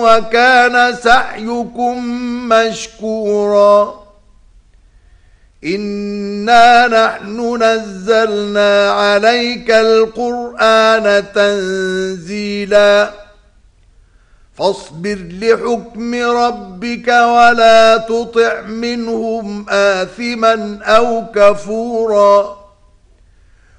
وكان سعيكم مشكورا إنا نحن نزلنا عليك القرآن تنزيلا فاصبر لحكم ربك ولا تطع منهم آثما أو كفورا